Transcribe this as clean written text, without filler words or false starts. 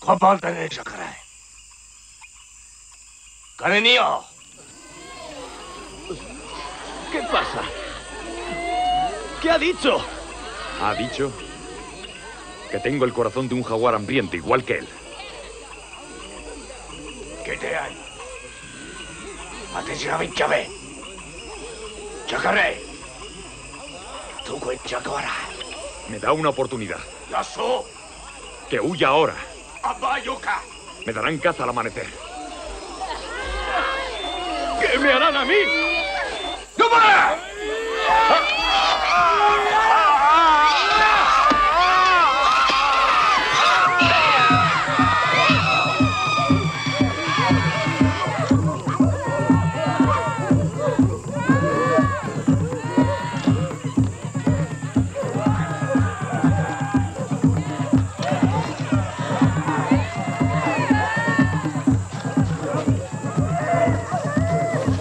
Apártate, Chacaray. ¡Carenio! ¿Qué pasa? ¿Qué ha dicho? Ha dicho que tengo el corazón de un jaguar hambriento, igual que él. ¿Qué te hay? Atención a mi llave. Chacaray. Tú cuenta Me da una oportunidad. Lazo. Que huya ahora. Abayuca. Me darán caza al amanecer. ¿Qué me harán a mí? ¡No para!